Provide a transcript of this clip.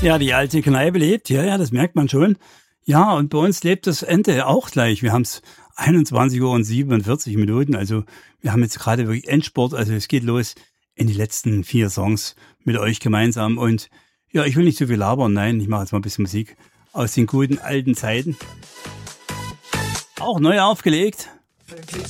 Ja, die alte Kneipe lebt, ja, das merkt man schon. Ja, und bei uns lebt das Ende auch gleich. Wir haben es 21:47 Uhr, also wir haben jetzt gerade wirklich Endspurt, also es geht los in die letzten 4 Songs mit euch gemeinsam. Und ja, ich will nicht zu viel labern, nein, ich mache jetzt mal ein bisschen Musik aus den guten alten Zeiten. Auch neu aufgelegt.